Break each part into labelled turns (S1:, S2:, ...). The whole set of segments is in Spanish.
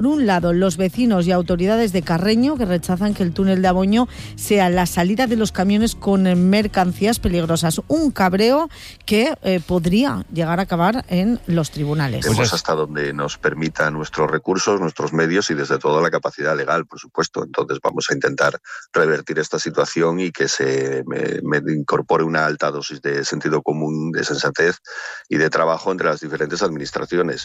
S1: Por un lado, los vecinos y autoridades de Carreño, que rechazan que el túnel de Aboño sea la salida de los camiones con mercancías peligrosas. Un cabreo que podría llegar a acabar en los tribunales.
S2: Pues hasta donde nos permitan nuestros recursos, nuestros medios y desde todo la capacidad legal, por supuesto. Entonces vamos a intentar revertir esta situación y que se me incorpore una alta dosis de sentido común, de sensatez y de trabajo entre las diferentes administraciones.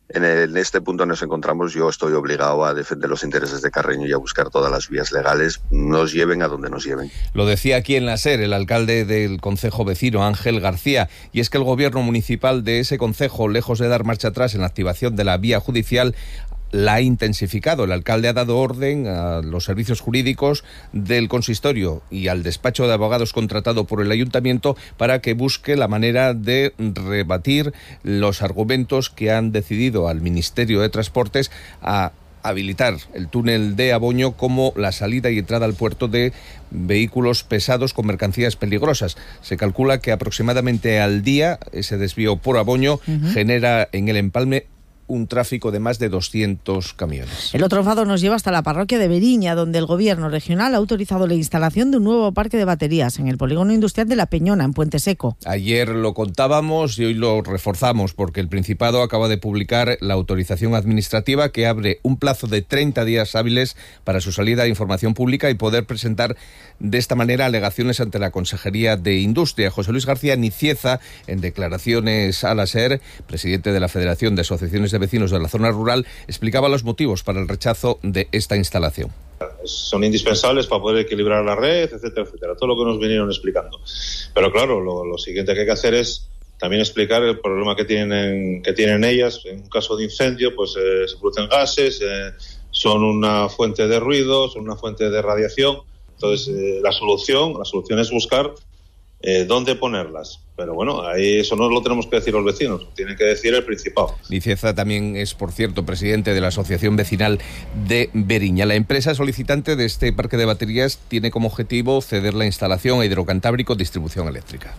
S2: En este punto nos encontramos, yo estoy obligado a defender los intereses de Carreño y a buscar todas las vías legales, nos lleven a donde nos lleven.
S3: Lo decía aquí en la SER el alcalde del concejo vecino, Ángel García, y es que el gobierno municipal de ese concejo, lejos de dar marcha atrás en la activación de la vía judicial, la ha intensificado. El alcalde ha dado orden a los servicios jurídicos del consistorio y al despacho de abogados contratado por el ayuntamiento para que busque la manera de rebatir los argumentos que han decidido al Ministerio de Transportes a habilitar el túnel de Aboño como la salida y entrada al puerto de vehículos pesados con mercancías peligrosas. Se calcula que aproximadamente al día ese desvío por Aboño genera en el empalme un tráfico de más de 200 camiones.
S1: El otro fado nos lleva hasta la parroquia de Beriña, donde el gobierno regional ha autorizado la instalación de un nuevo parque de baterías en el polígono industrial de La Peñona, en Puente Seco.
S3: Ayer lo contábamos y hoy lo reforzamos porque el Principado acaba de publicar la autorización administrativa que abre un plazo de 30 días hábiles para su salida a información pública y poder presentar de esta manera alegaciones ante la Consejería de Industria. José Luis García Nicieza, en declaraciones a la SER, presidente de la Federación de Asociaciones de Vecinos de la Zona Rural, explicaba los motivos para el rechazo de esta instalación.
S4: Son indispensables para poder equilibrar la red, etcétera, etcétera, todo lo que nos vinieron explicando. Pero claro, lo siguiente que hay que hacer es también explicar el problema que tienen ellas. En un caso de incendio, pues se producen gases, son una fuente de ruido, son una fuente de radiación. Entonces, la solución es buscar dónde ponerlas. Pero bueno, ahí eso no lo tenemos que decir los vecinos, lo tiene que decir el Principado.
S3: Nicieza también es, por cierto, presidente de la Asociación Vecinal de Beriña. La empresa solicitante de este parque de baterías tiene como objetivo ceder la instalación a Hidrocantábrico Distribución Eléctrica.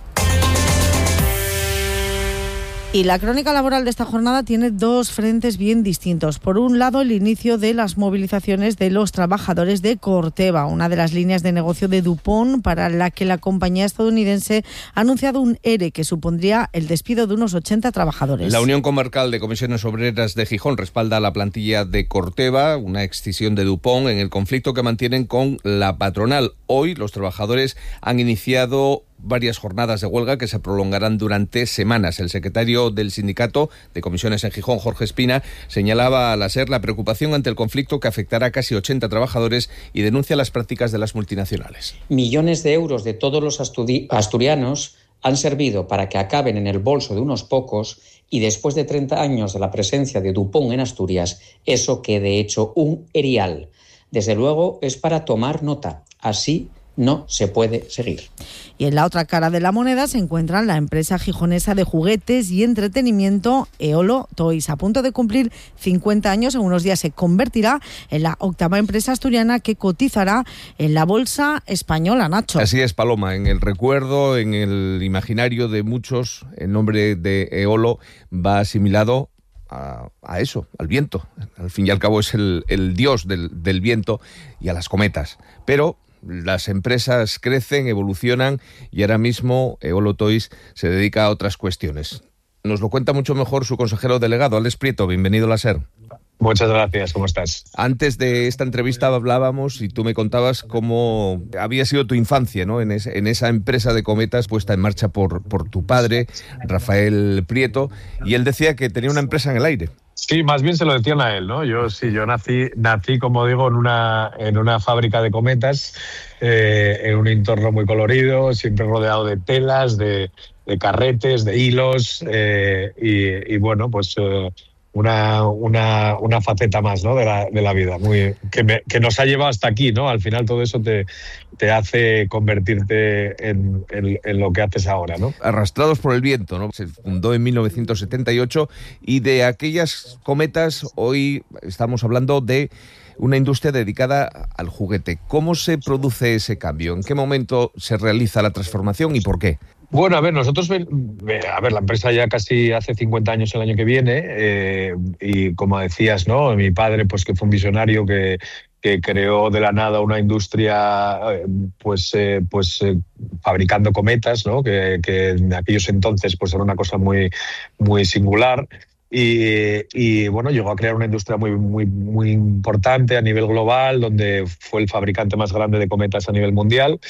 S1: Y la crónica laboral de esta jornada tiene dos frentes bien distintos. Por un lado, el inicio de las movilizaciones de los trabajadores de Corteva, una de las líneas de negocio de DuPont, para la que la compañía estadounidense ha anunciado un ERE que supondría el despido de unos 80 trabajadores.
S3: La Unión Comarcal de Comisiones Obreras de Gijón respalda a la plantilla de Corteva, una excisión de DuPont, en el conflicto que mantienen con la patronal. Hoy los trabajadores han iniciado varias jornadas de huelga que se prolongarán durante semanas. El secretario del sindicato de comisiones en Gijón, Jorge Espina, señalaba a la SER la preocupación ante el conflicto que afectará a casi 80 trabajadores y denuncia las prácticas de las multinacionales.
S5: Millones de euros de todos los asturianos han servido para que acaben en el bolso de unos pocos y después de 30 años de la presencia de DuPont en Asturias, eso quede hecho un erial. Desde luego es para tomar nota. Así no se puede seguir.
S1: Y en la otra cara de la moneda se encuentra la empresa gijonesa de juguetes y entretenimiento Eolo Toys. A punto de cumplir 50 años, en unos días se convertirá en la 8ª empresa asturiana que cotizará en la bolsa española, Nacho.
S3: Así es, Paloma. En el recuerdo, en el imaginario de muchos, el nombre de Eolo va asimilado a eso, al viento. Al fin y al cabo es el dios del viento y a las cometas. Pero las empresas crecen, evolucionan y ahora mismo Eolo Toys se dedica a otras cuestiones. Nos lo cuenta mucho mejor su consejero delegado, Alex Prieto. Bienvenido a la SER.
S6: Muchas gracias, ¿cómo estás?
S3: Antes de esta entrevista hablábamos y tú me contabas cómo había sido tu infancia, ¿no? En esa empresa de cometas puesta en marcha por tu padre, Rafael Prieto, y él decía que tenía una empresa en el aire.
S6: Sí, más bien se lo decían a él, ¿no? Yo nací, como digo, en una fábrica de cometas, en un entorno muy colorido, siempre rodeado de telas, de carretes, de hilos, y bueno, pues una faceta más, ¿no? de la vida, que nos ha llevado hasta aquí, ¿no? Al final todo eso te hace convertirte en lo que haces ahora, ¿no?
S3: Arrastrados por el viento, ¿no? Se fundó en 1978 y de aquellas cometas hoy estamos hablando de una industria dedicada al juguete. ¿Cómo se produce ese cambio? ¿En qué momento se realiza la transformación y por qué?
S6: Bueno, a ver, nosotros, la empresa ya casi hace 50 años el año que viene, y como decías, ¿no? Mi padre, pues que fue un visionario que creó de la nada una industria, fabricando cometas, ¿no? Que en aquellos entonces, pues era una cosa muy, muy singular. Y bueno, llegó a crear una industria muy, muy, muy importante a nivel global, donde fue el fabricante más grande de cometas a nivel mundial.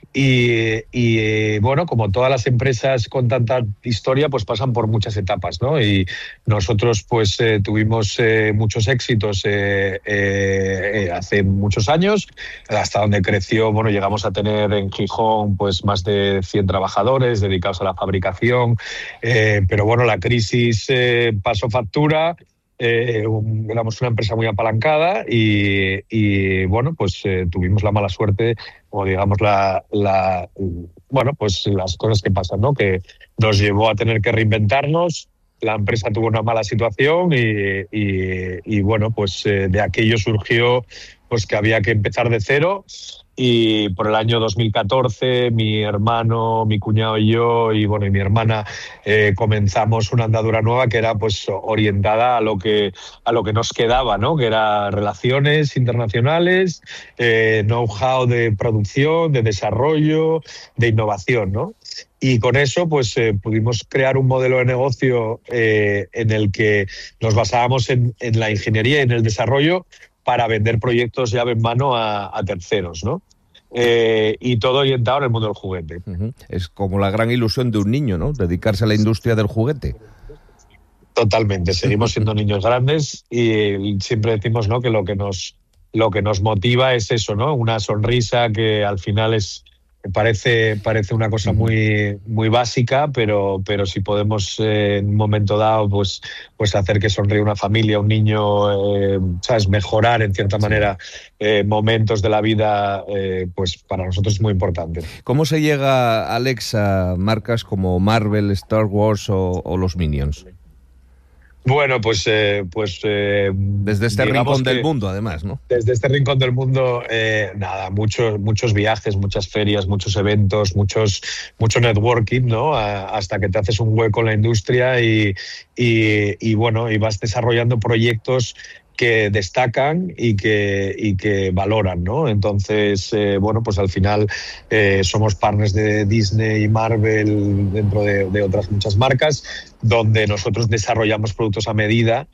S6: Y bueno, como todas las empresas con tanta historia, pues pasan por muchas etapas, ¿no? Y nosotros pues tuvimos muchos éxitos hace muchos años, hasta donde creció. Bueno, llegamos a tener en Gijón pues más de 100 trabajadores dedicados a la fabricación, pero bueno, la crisis pasó factura. Éramos una empresa muy apalancada y bueno, pues tuvimos la mala suerte, o digamos pues las cosas que pasan, ¿no? Que nos llevó a tener que reinventarnos. La empresa tuvo una mala situación y bueno, pues de aquello surgió pues que había que empezar de cero. Y por el año 2014 mi hermano, mi cuñado y yo y mi hermana comenzamos una andadura nueva que era pues orientada a lo que nos quedaba, ¿no? Que era relaciones internacionales, know-how de producción, de desarrollo, de innovación, ¿no? Y con eso pues pudimos crear un modelo de negocio en el que nos basábamos en la ingeniería y en el desarrollo para vender proyectos llave en mano a terceros, ¿no? Y todo orientado en el mundo del juguete.
S3: Es como la gran ilusión de un niño, ¿no? Dedicarse a la industria del juguete.
S6: Totalmente. Seguimos siendo niños grandes y siempre decimos, ¿no? Que lo que nos motiva es eso, ¿no? Una sonrisa que al final parece una cosa muy, muy básica, pero si podemos en un momento dado pues hacer que sonríe una familia, un niño, ¿sabes? Mejorar en cierta manera momentos de la vida, pues para nosotros es muy importante.
S3: ¿Cómo se llega, Alex, a marcas como Marvel, Star Wars o los Minions?
S6: Bueno, pues
S3: desde este rincón del mundo, además, ¿no?
S6: Desde este rincón del mundo, muchos viajes, muchas ferias, muchos eventos, mucho networking, ¿no? Hasta que te haces un hueco en la industria y vas desarrollando proyectos que destacan y que valoran, ¿no? Entonces, pues al final somos partners de Disney y Marvel dentro de otras muchas marcas, donde nosotros desarrollamos productos a medida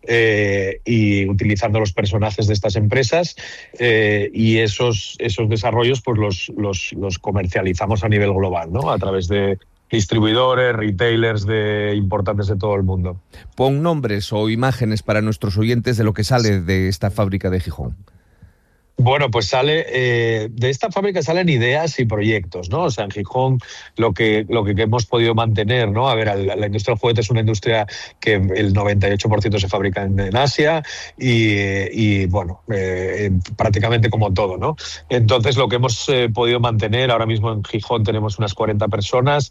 S6: y utilizando los personajes de estas empresas, y esos desarrollos pues los comercializamos a nivel global, ¿no? A través de distribuidores, retailers importantes de todo el mundo.
S3: Pon nombres o imágenes para nuestros oyentes de lo que sale de esta fábrica de Gijón.
S6: Bueno, pues de esta fábrica salen ideas y proyectos, ¿no? O sea, en Gijón lo que hemos podido mantener, ¿no? A ver, la industria del juguete es una industria que el 98% se fabrica en Asia y prácticamente como todo, ¿no? Entonces, lo que hemos podido mantener, ahora mismo en Gijón tenemos unas 40 personas,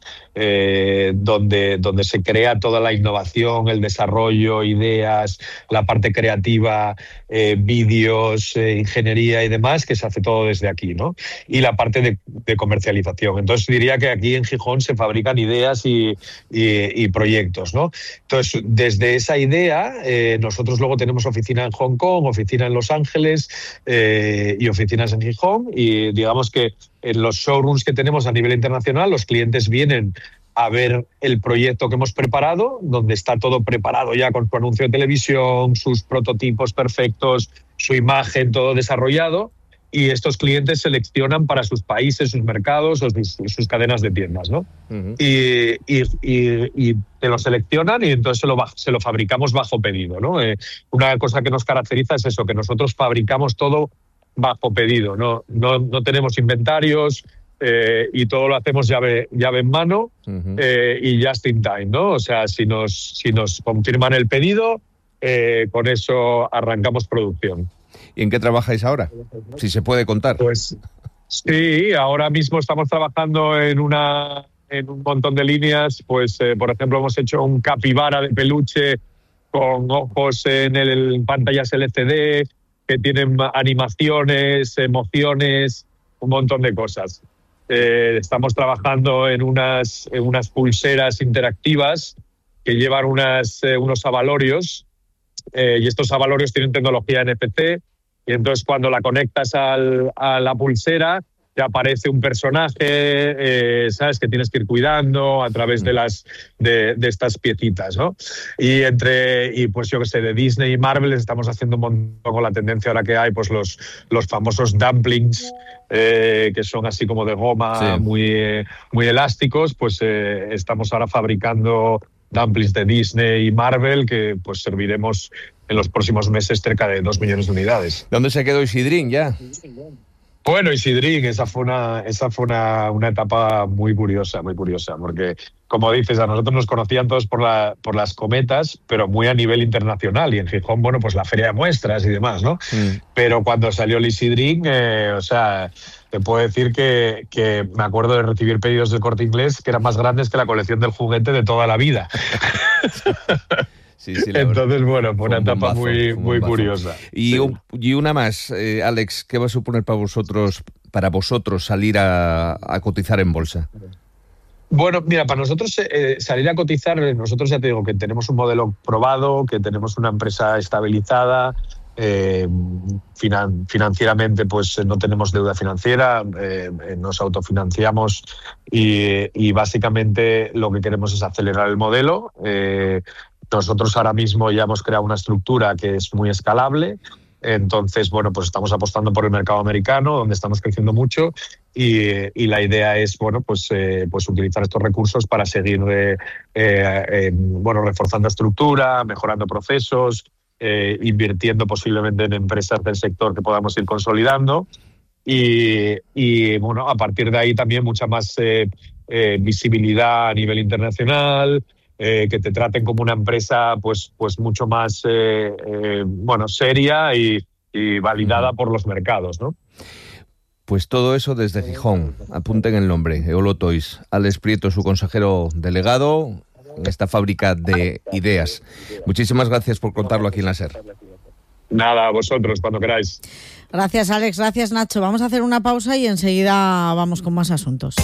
S6: donde se crea toda la innovación, el desarrollo, ideas, la parte creativa, vídeos, ingeniería y demás, que se hace todo desde aquí, ¿no? Y la parte de comercialización. Entonces diría que aquí en Gijón se fabrican ideas y proyectos, ¿no? Entonces, desde esa idea, nosotros luego tenemos oficina en Hong Kong, oficina en Los Ángeles y oficinas en Gijón, y digamos que en los showrooms que tenemos a nivel internacional, los clientes vienen a ver el proyecto que hemos preparado, donde está todo preparado ya con su anuncio de televisión, sus prototipos perfectos, su imagen, todo desarrollado, y estos clientes seleccionan para sus países, sus mercados o sus cadenas de tiendas, ¿no? Uh-huh. Y te lo seleccionan y entonces se lo fabricamos bajo pedido, ¿no? Una cosa que nos caracteriza es eso, que nosotros fabricamos todo bajo pedido, no tenemos inventarios, y todo lo hacemos llave en mano, uh-huh, y just in time, ¿no? O sea, si nos confirman el pedido, con eso arrancamos producción.
S3: ¿Y en qué trabajáis ahora? Si se puede contar.
S6: Pues sí, ahora mismo estamos trabajando en un montón de líneas. Pues, por ejemplo, hemos hecho un capibara de peluche con ojos en pantallas LCD, que tienen animaciones, emociones, un montón de cosas. estamos trabajando en unas pulseras interactivas que llevan unos avalorios, y estos avalorios tienen tecnología NFC, y entonces cuando la conectas a la pulsera te aparece un personaje, ¿sabes?, que tienes que ir cuidando a través de estas piecitas, ¿no? Y pues yo que sé, de Disney y Marvel estamos haciendo un montón con la tendencia ahora que hay, pues los famosos dumplings, que son así como de goma, muy elásticos, pues estamos ahora fabricando dumplings de Disney y Marvel que pues serviremos en los próximos meses cerca de 2 millones de unidades.
S3: ¿Dónde se quedó Isidrín ya?
S6: Bueno, Isidrín, esa fue una etapa muy curiosa, porque, como dices, a nosotros nos conocían todos por las cometas, pero muy a nivel internacional, y en Gijón, bueno, pues la feria de muestras y demás, ¿no? Pero cuando salió el Isidrín, te puedo decir que me acuerdo de recibir pedidos del Corte Inglés que eran más grandes que la colección del juguete de toda la vida.
S3: Sí,
S6: entonces, bueno, fue una etapa muy curiosa.
S3: Y una más, Alex, ¿qué va a suponer para vosotros salir a cotizar en bolsa?
S6: Bueno, mira, para nosotros salir a cotizar, nosotros ya te digo que tenemos un modelo probado, que tenemos una empresa estabilizada, financieramente pues no tenemos deuda financiera, nos autofinanciamos y básicamente lo que queremos es acelerar el modelo. Nosotros ahora mismo ya hemos creado una estructura que es muy escalable, entonces, bueno, pues estamos apostando por el mercado americano, donde estamos creciendo mucho, y la idea es, bueno, pues utilizar estos recursos para seguir reforzando estructura, mejorando procesos, invirtiendo posiblemente en empresas del sector que podamos ir consolidando, y bueno, a partir de ahí también mucha más visibilidad a nivel internacional, que te traten como una empresa pues mucho más seria y validada por los mercados, ¿no?
S3: Pues todo eso desde Gijón. Apunten el nombre, Eolo Toys. Alex Prieto, su consejero delegado en esta fábrica de ideas. Muchísimas gracias por contarlo aquí en la SER.
S6: Nada, a vosotros, cuando queráis.
S1: Gracias, Alex. Gracias, Nacho. Vamos a hacer una pausa y enseguida vamos con más asuntos.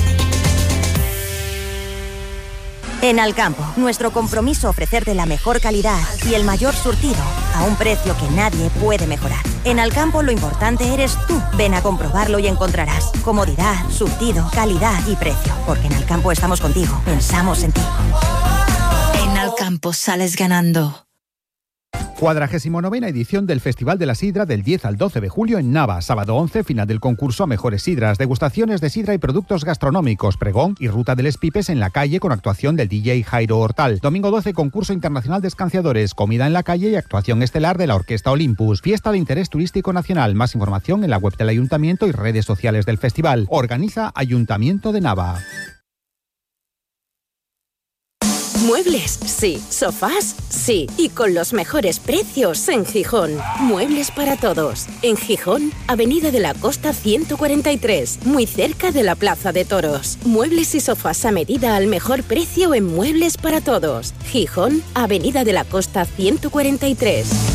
S7: En Alcampo, nuestro compromiso ofrecerte la mejor calidad y el mayor surtido a un precio que nadie puede mejorar. En Alcampo lo importante eres tú. Ven a comprobarlo y encontrarás comodidad, surtido, calidad y precio. Porque en Alcampo estamos contigo. Pensamos en ti.
S8: En Alcampo sales ganando.
S9: 49ª edición del Festival de la Sidra del 10 al 12 de julio en Nava. Sábado 11, final del concurso a mejores sidras, degustaciones de sidra y productos gastronómicos, pregón y ruta de les pipes en la calle con actuación del DJ Jairo Hortal. Domingo 12, concurso internacional de escanciadores, comida en la calle y actuación estelar de la Orquesta Olympus. Fiesta de interés turístico nacional. Más información en la web del Ayuntamiento y redes sociales del festival. Organiza Ayuntamiento de Nava.
S10: Muebles, sí. Sofás, sí. Y con los mejores precios en Gijón. Muebles para todos. En Gijón, Avenida de la Costa 143, muy cerca de la Plaza de Toros. Muebles y sofás a medida al mejor precio en Muebles para todos. Gijón, Avenida de la Costa 143.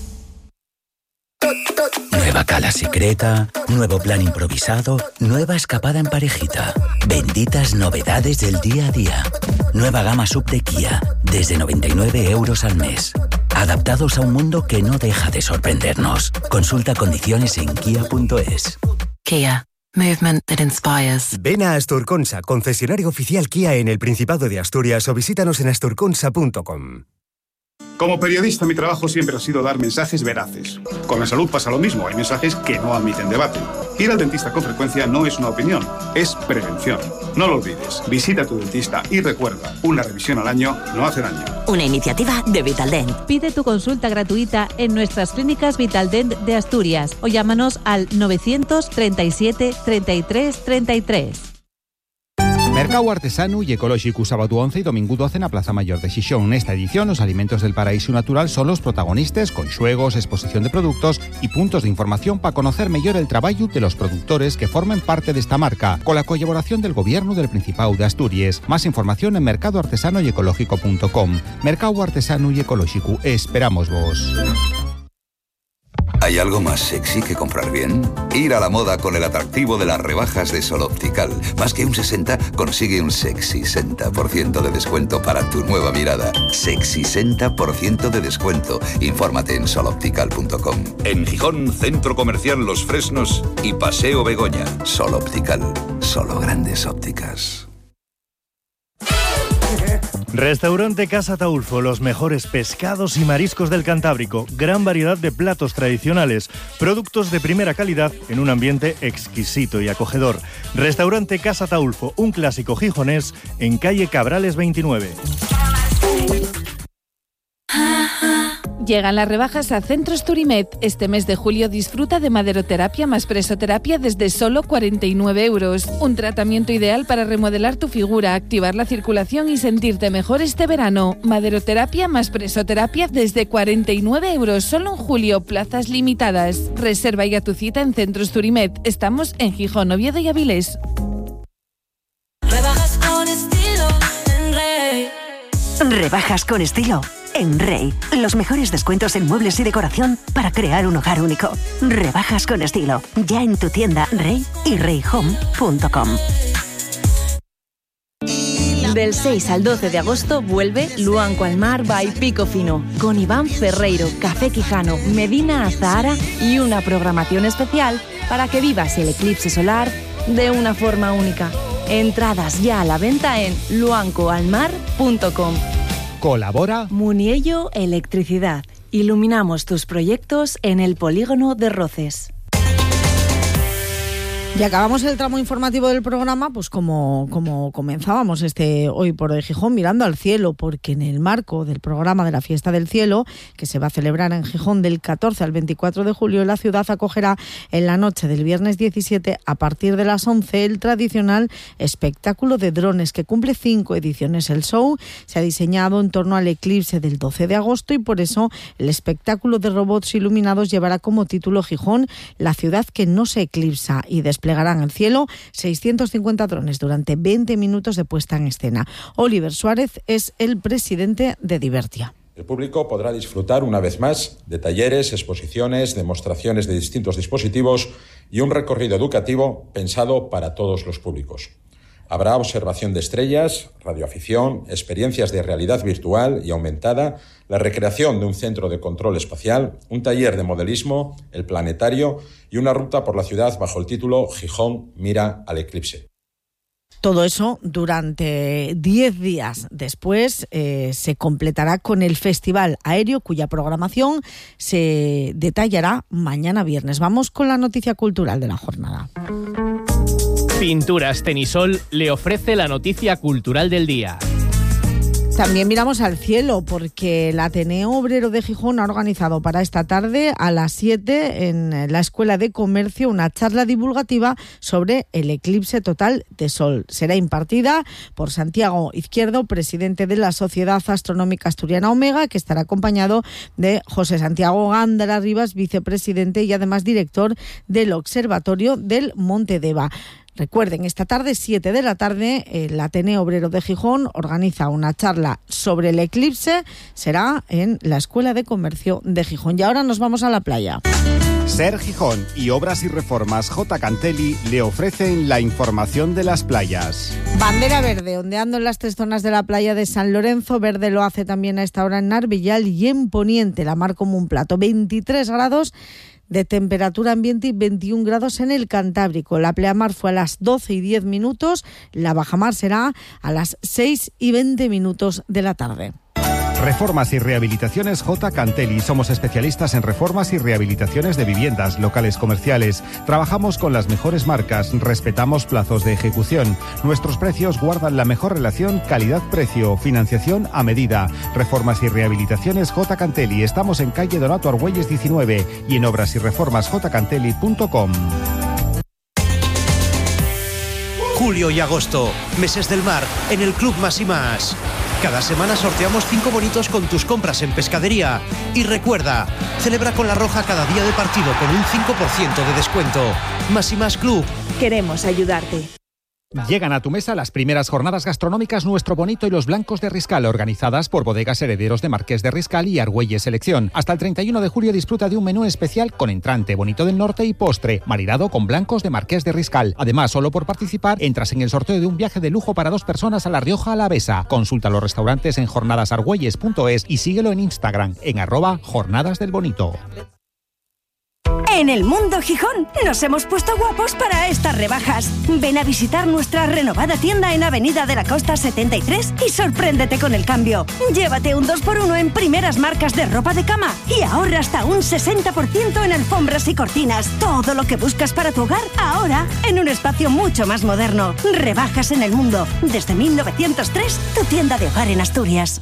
S11: Nueva cala secreta, nuevo plan improvisado, nueva escapada en parejita. Benditas novedades del día a día. Nueva gama sub de Kia, desde 99 € al mes. Adaptados a un mundo que no deja de sorprendernos. Consulta condiciones en kia.es.
S8: Kia. Movement that inspires.
S12: Ven a Asturconsa, concesionario oficial Kia en el Principado de Asturias, o visítanos en asturconsa.com.
S13: Como periodista, mi trabajo siempre ha sido dar mensajes veraces. Con la salud pasa lo mismo, hay mensajes que no admiten debate. Ir al dentista con frecuencia no es una opinión, es prevención. No lo olvides, visita a tu dentista y recuerda, una revisión al año no hace daño.
S7: Una iniciativa de Vitaldent.
S14: Pide tu consulta gratuita en nuestras clínicas Vitaldent de Asturias o llámanos al 937 33 33.
S9: Mercado artesano y ecológico, sábado 11 y domingo 12 en la Plaza Mayor de Xixón. En esta edición, los alimentos del paraíso natural son los protagonistas, con xuegos, exposición de productos y puntos de información para conocer mejor el trabajo de los productores que formen parte de esta marca, con la colaboración del Gobierno del Principado de Asturias. Más información en mercadoartesanoyecológico.com. Mercado artesano y ecológico, esperamos vos.
S15: ¿Hay algo más sexy que comprar bien? Ir a la moda con el atractivo de las rebajas de Sol Optical. Más que un 60, consigue un sexy 60% de descuento para tu nueva mirada. Sexy 60% de descuento. Infórmate en soloptical.com. En Gijón, Centro Comercial Los Fresnos y Paseo Begoña. Sol Optical. Solo grandes ópticas.
S16: Restaurante Casa Taulfo, los mejores pescados y mariscos del Cantábrico, gran variedad de platos tradicionales, productos de primera calidad en un ambiente exquisito y acogedor. Restaurante Casa Taulfo, un clásico gijonés en calle Cabrales 29.
S17: Llegan las rebajas a Centros Turimed. Este mes de julio disfruta de maderoterapia más presoterapia desde solo 49 euros. Un tratamiento ideal para remodelar tu figura, activar la circulación y sentirte mejor este verano. Maderoterapia más presoterapia desde 49 euros. Solo en julio, plazas limitadas. Reserva ya tu cita en Centros Turimed. Estamos en Gijón, Oviedo y Avilés.
S18: Rebajas con estilo en Rey. Rebajas con estilo en Rey. Los mejores descuentos en muebles y decoración para crear un hogar único. Rebajas con estilo. Ya en tu tienda Rey y reyhome.com.
S19: Del 6 al 12 de agosto vuelve Luanco al Mar by Pico Fino, con Iván Ferreiro, Café Quijano, Medina Azahara y una programación especial para que vivas el eclipse solar de una forma única. Entradas ya a la venta en luancoalmar.com.
S9: Colabora
S19: Muniello Electricidad. Iluminamos tus proyectos en el polígono de Roces.
S1: Y acabamos el tramo informativo del programa, pues como comenzábamos hoy por hoy Gijón, mirando al cielo, porque en el marco del programa de la Fiesta del Cielo, que se va a celebrar en Gijón del 14 al 24 de julio, la ciudad acogerá en la noche del viernes 17, a partir de las 11, el tradicional espectáculo de drones, que cumple 5 ediciones. El show se ha diseñado en torno al eclipse del 12 de agosto y por eso el espectáculo de robots iluminados llevará como título Gijón, la ciudad que no se eclipsa, y desplegarán en el cielo 650 drones durante 20 minutos de puesta en escena. Oliver Suárez es el presidente de Divertia.
S20: El público podrá disfrutar una vez más de talleres, exposiciones, demostraciones de distintos dispositivos y un recorrido educativo pensado para todos los públicos. Habrá observación de estrellas, radioafición, experiencias de realidad virtual y aumentada, la recreación de un centro de control espacial, un taller de modelismo, el planetario y una ruta por la ciudad bajo el título Gijón mira al eclipse.
S1: Todo eso durante 10 días. Después se completará con el Festival Aéreo, cuya programación se detallará mañana viernes. Vamos con la noticia cultural de la jornada.
S21: Pinturas Tenisol le ofrece la noticia cultural del día.
S1: También miramos al cielo, porque el Ateneo Obrero de Gijón ha organizado para esta tarde a las 7 en la Escuela de Comercio una charla divulgativa sobre el eclipse total de Sol. Será impartida por Santiago Izquierdo, presidente de la Sociedad Astronómica Asturiana Omega, que estará acompañado de José Santiago Gándara Rivas, vicepresidente y además director del Observatorio del Monte Deva. Recuerden, esta tarde, 7 de la tarde, el Ateneo Obrero de Gijón organiza una charla sobre el eclipse. Será en la Escuela de Comercio de Gijón. Y ahora nos vamos a la playa.
S9: Ser Gijón y Obras y Reformas J. Cantelli le ofrecen la información de las playas.
S1: Bandera verde, ondeando en las 3 zonas de la playa de San Lorenzo. Verde lo hace también a esta hora en Narvillal y en Poniente, la mar como un plato. 23 grados de temperatura ambiente y 21 grados en el Cantábrico. La pleamar fue a las 12 y 10 minutos, la bajamar será a las 6 y 20 minutos de la tarde.
S9: Reformas y Rehabilitaciones J. Cantelli. Somos especialistas en reformas y rehabilitaciones de viviendas, locales comerciales. Trabajamos con las mejores marcas, respetamos plazos de ejecución. Nuestros precios guardan la mejor relación calidad-precio, financiación a medida. Reformas y Rehabilitaciones J. Cantelli. Estamos en calle Donato Argüelles 19 y en obrasyreformasjcantelli.com.
S22: Julio y agosto, meses del mar, en el Club Más y Más. Cada semana sorteamos 5 bonitos con tus compras en pescadería. Y recuerda, celebra con La Roja cada día de partido con un 5% de descuento. Más y Más Club.
S19: Queremos ayudarte.
S9: Llegan a tu mesa las primeras jornadas gastronómicas Nuestro Bonito y los Blancos de Riscal, organizadas por Bodegas Herederos de Marqués de Riscal y Argüelles Selección. Hasta el 31 de julio disfruta de un menú especial con entrante, bonito del norte y postre, maridado con blancos de Marqués de Riscal. Además, solo por participar, entras en el sorteo de un viaje de lujo para 2 personas a La Rioja Alavesa. Consulta los restaurantes en jornadasargüelles.es y síguelo en Instagram, en @jornadasdelbonito.
S18: En el Mundo Gijón nos hemos puesto guapos para estas rebajas. Ven a visitar nuestra renovada tienda en Avenida de la Costa 73 y sorpréndete con el cambio. Llévate un 2x1 en primeras marcas de ropa de cama y ahorra hasta un 60% en alfombras y cortinas. Todo lo que buscas para tu hogar, ahora en un espacio mucho más moderno. Rebajas en el Mundo. Desde 1903, tu tienda de hogar en Asturias.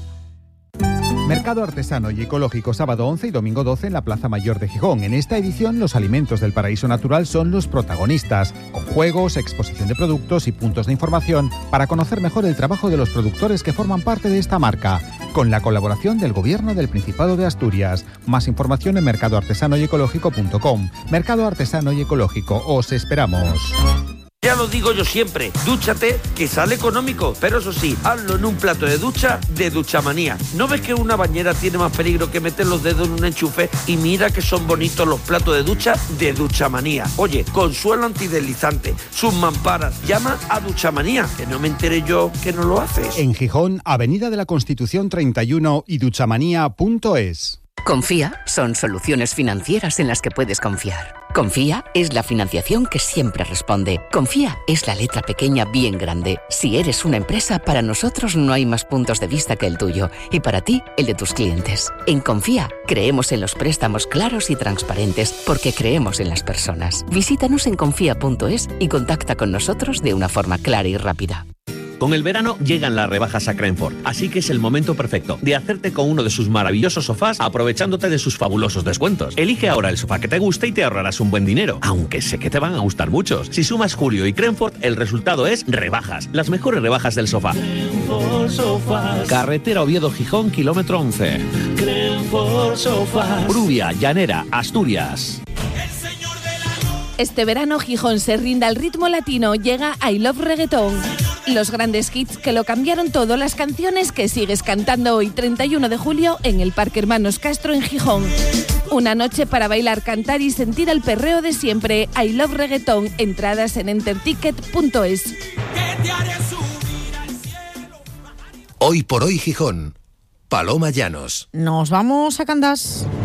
S9: Mercado artesano y ecológico sábado 11 y domingo 12 en la Plaza Mayor de Gijón. En esta edición los alimentos del paraíso natural son los protagonistas, con juegos, exposición de productos y puntos de información para conocer mejor el trabajo de los productores que forman parte de esta marca, con la colaboración del Gobierno del Principado de Asturias. Más información en mercadoartesanoyecológico.com. Mercado Artesano y Ecológico, os esperamos.
S2: Ya lo digo yo siempre, dúchate que sale económico, pero eso sí, hazlo en un plato de ducha de Duchamanía. ¿No ves que una bañera tiene más peligro que meter los dedos en un enchufe? Y mira que son bonitos los platos de ducha de Duchamanía. Oye, con suelo antideslizante, sus mamparas, llama a Duchamanía, que no me enteré yo que no lo haces.
S9: En Gijón, Avenida de la Constitución 31 y duchamanía.es.
S4: Confía son soluciones financieras en las que puedes confiar. Confía es la financiación que siempre responde. Confía es la letra pequeña bien grande. Si eres una empresa, para nosotros no hay más puntos de vista que el tuyo y para ti, el de tus clientes. En Confía creemos en los préstamos claros y transparentes porque creemos en las personas. Visítanos en confía.es y contacta con nosotros de una forma clara y rápida.
S23: Con el verano llegan las rebajas a Crenford, así que es el momento perfecto de hacerte con uno de sus maravillosos sofás aprovechándote de sus fabulosos descuentos. Elige ahora el sofá que te guste y te ahorrarás un buen dinero, aunque sé que te van a gustar muchos. Si sumas Julio y Crenford, el resultado es rebajas, las mejores rebajas del sofá.
S24: Crenford Sofás.
S23: Carretera Oviedo-Gijón, kilómetro 11.
S24: Crenford Sofás.
S23: Bruvia, Llanera, Asturias.
S17: Este verano Gijón se rinde al ritmo latino, llega I Love Reggaeton. Los grandes hits que lo cambiaron todo, las canciones que sigues cantando hoy, 31 de julio, en el Parque Hermanos Castro en Gijón. Una noche para bailar, cantar y sentir el perreo de siempre. I Love Reggaeton, entradas en enterticket.es.
S25: Hoy por hoy Gijón, Paloma Llanos.
S1: Nos vamos a Candás.